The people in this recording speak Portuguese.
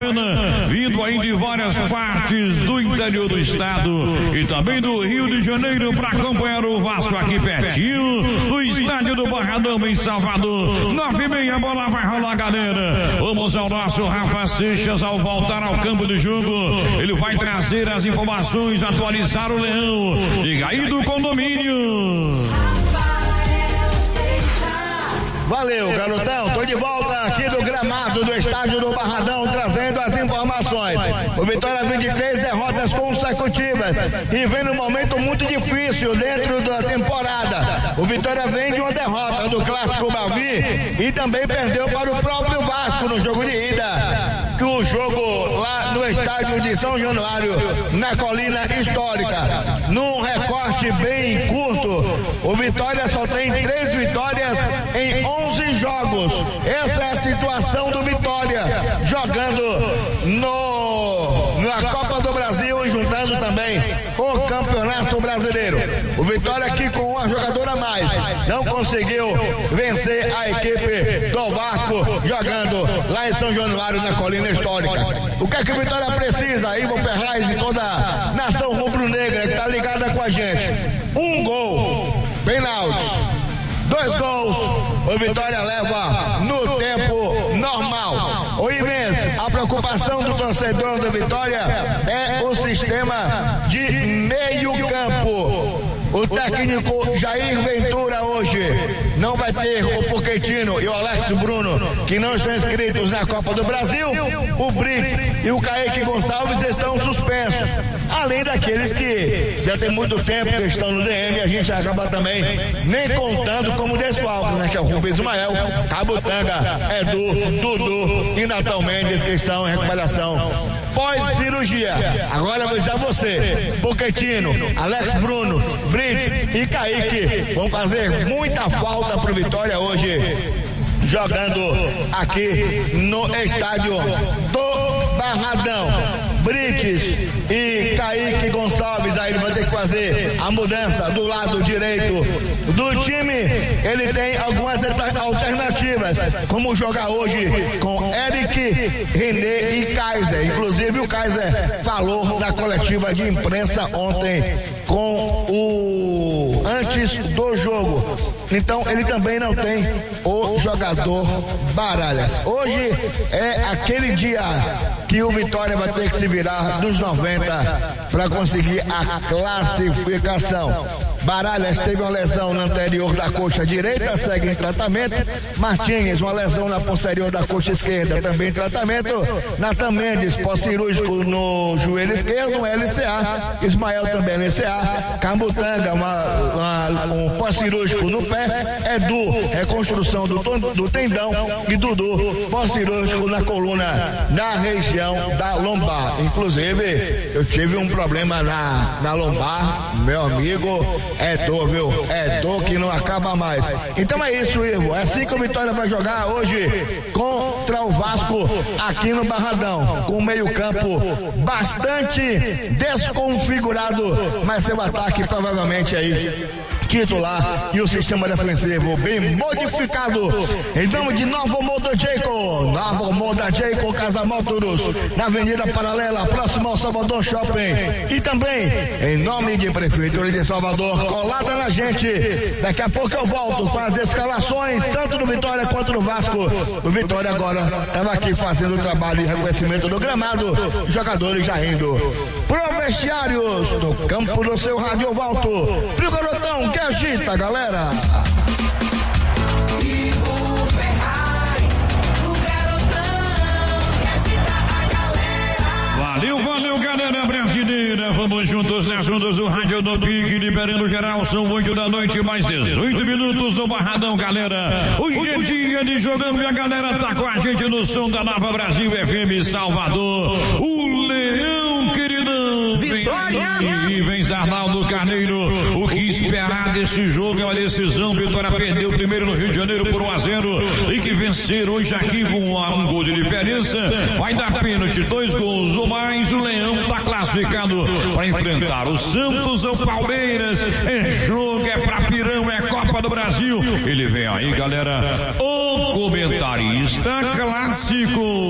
Vindo aí de várias partes do interior do estado e também do Rio de Janeiro para acompanhar o Vasco aqui pertinho do estádio do Barradão em Salvador. 9h30, a bola vai rolar, galera. Vamos ao nosso Rafa Seixas ao voltar ao campo de jogo. Ele vai trazer as informações, atualizar o Leão. Liga aí do condomínio. Valeu, garotão. Tô de volta aqui do gramado do estádio do Barradão, trazendo as informações. O Vitória vem de 3 derrotas consecutivas e vem num momento muito difícil dentro da temporada. O Vitória vem de uma derrota do Clássico Bavi e também perdeu para o próprio Vasco no jogo de ida. O jogo lá no estádio de São Januário, na Colina Histórica. Num recorte bem curto, o Vitória só tem 3 vitórias em 11 jogos. Essa é a situação do Vitória, jogando na Copa do Brasil e juntando também o Campeonato Brasileiro. O Vitória aqui com uma jogadora a mais não conseguiu vencer a equipe do Vasco jogando lá em São Januário, na Colina Histórica. O que é que o Vitória precisa? Ivo Ferraz e toda a nação rubro-negra que está ligada com a gente. 1 gol, pênalti. 2 gols, o Vitória leva no tempo normal. O imenso, a preocupação do torcedor do Vitória é o sistema de meio campo. O técnico Jair Ventura hoje não vai ter o Pochettino e o Alex Bruno, que não estão inscritos na Copa do Brasil. O Brits e o Kaique Gonçalves estão suspensos. Além daqueles que já tem muito tempo que estão no DM, a gente acaba também nem contando como desfalques, né? Que é o Rubens Ismael, Cabutanga, Edu, Dudu e Natal Mendes, que estão em recuperação pós-cirurgia. Agora eu vou dizer a você, Pochettino, Alex Bruno, Brits e Kaique vão fazer muita falta pro Vitória hoje, jogando aqui no estádio do Barradão. Brits e Kaique Gonçalves, aí ele vai ter que fazer a mudança do lado direito do time. Ele tem algumas alternativas, como jogar hoje com Eric, René e Kaiser. Inclusive o Kaiser falou na coletiva de imprensa ontem antes do jogo. Então ele também não tem o jogador Baralhas. Hoje é aquele dia que o Vitória vai ter que se virar dos 90 para conseguir a classificação. Baralhas teve uma lesão na anterior da coxa direita, segue em tratamento. Martins, uma lesão na posterior da coxa esquerda, também em tratamento. Natan Mendes, pós-cirúrgico no joelho esquerdo, um LCA. Ismael também LCA. Cabutanga, um pós-cirúrgico no pé. Edu, reconstrução do tendão. E Dudu, pós-cirúrgico na coluna, na região da lombar. Inclusive, eu tive um problema na lombar, meu amigo. É dor, viu? É dor que não acaba mais. Então é isso, Ivo. É assim que o Vitória vai jogar hoje contra o Vasco aqui no Barradão, com o meio-campo bastante desconfigurado, mas seu ataque provavelmente aí titular e o sistema defensivo bem modificado. Em nome de Novo Moda Jayco, Novo Moda Jayco Casa Motors, na Avenida Paralela, próximo ao Salvador Shopping. E também em nome de Prefeitura de Salvador, colada na gente. Daqui a pouco eu volto com as escalações, tanto do Vitória quanto do Vasco. O Vitória agora estava aqui fazendo o trabalho de reconhecimento do gramado, jogadores já indo pro vestiários do campo do seu rádio. Eu volto pro garotão que agita, galera. Ivo Ferraz, o garotão que agita a galera. Valeu, galera brasileira. Vamos juntos nas ondas do Rádio do Pique, liberando geral. São 8 da noite, mais 18 minutos no Barradão, galera. Hoje é dia de jogando e a galera tá com a gente no som da Nova Brasil FM Salvador. O Leão, queridão. Vitória! E vem Arnaldo Carneiro. O que esperar desse jogo é uma decisão. Vitória perdeu primeiro no Rio de Janeiro por 1-0. E que vencer hoje aqui com um gol de diferença. Vai dar pênalti, 2 gols ou mais. O Leão tá classificado para enfrentar o Santos ou Palmeiras. É jogo, é pra pirão, é Copa do Brasil. Ele vem aí, galera. O comentarista clássico.